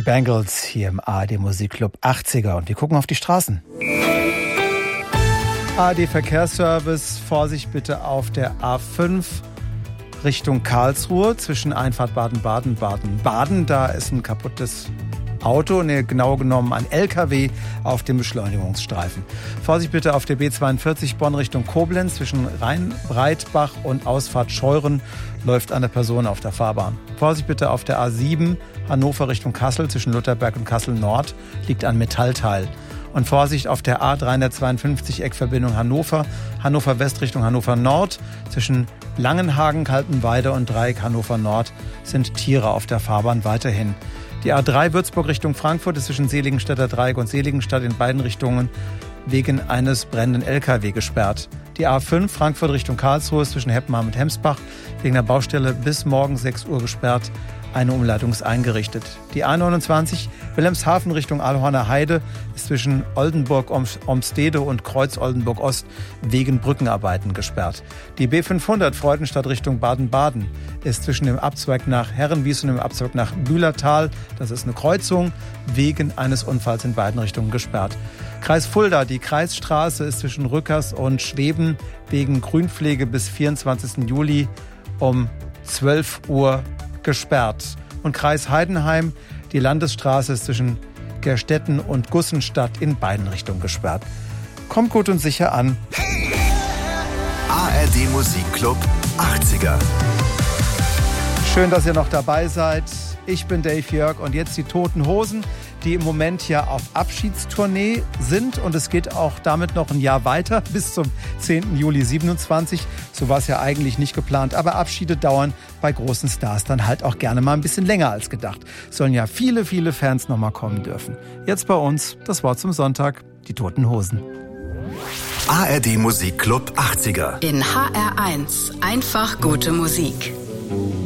Bangles hier im ARD Musikclub 80er und wir gucken auf die Straßen. ARD Verkehrsservice, Vorsicht bitte auf der A5 Richtung Karlsruhe zwischen Einfahrt Baden-Baden, Baden-Baden. Da ist ein kaputtes Auto, genau genommen ein LKW auf dem Beschleunigungsstreifen. Vorsicht bitte auf der B42 Bonn Richtung Koblenz zwischen Rhein-Breitbach und Ausfahrt Scheuren läuft eine Person auf der Fahrbahn. Vorsicht bitte auf der A7 Hannover Richtung Kassel zwischen Lutherberg und Kassel Nord liegt ein Metallteil. Und Vorsicht auf der A352 Eckverbindung Hannover West Richtung Hannover Nord zwischen Langenhagen, Kaltenweide und Dreieck Hannover Nord sind Tiere auf der Fahrbahn weiterhin. Die A3 Würzburg Richtung Frankfurt ist zwischen Seligenstädter Dreieck und Seligenstadt in beiden Richtungen wegen eines brennenden LKW gesperrt. Die A5 Frankfurt Richtung Karlsruhe ist zwischen Heppenheim und Hemsbach wegen der Baustelle bis morgen 6 Uhr gesperrt. Eine Umleitung ist eingerichtet. Die A29 Wilhelmshaven Richtung Aalhorner Heide ist zwischen Oldenburg-Omstede und Kreuz-Oldenburg-Ost wegen Brückenarbeiten gesperrt. Die B500 Freudenstadt Richtung Baden-Baden ist zwischen dem Abzweig nach Herrenwies und dem Abzweig nach Bühlertal, das ist eine Kreuzung, wegen eines Unfalls in beiden Richtungen gesperrt. Kreis Fulda, die Kreisstraße ist zwischen Rückers und Schweben wegen Grünpflege bis 24. Juli um 12 Uhr gesperrt. Und Kreis Heidenheim, die Landesstraße ist zwischen Gerstetten und Gussenstadt in beiden Richtungen gesperrt. Kommt gut und sicher an. ARD Musikclub 80er. Schön, dass ihr noch dabei seid. Ich bin Dave Jörg und jetzt die Toten Hosen, die im Moment ja auf Abschiedstournee sind. Und es geht auch damit noch ein Jahr weiter, bis zum 10. Juli 27. So war es ja eigentlich nicht geplant. Aber Abschiede dauern bei großen Stars dann halt auch gerne mal ein bisschen länger als gedacht. Sollen ja viele, viele Fans noch mal kommen dürfen. Jetzt bei uns das Wort zum Sonntag, die Toten Hosen. ARD Musikclub 80er. In HR1 einfach gute Musik.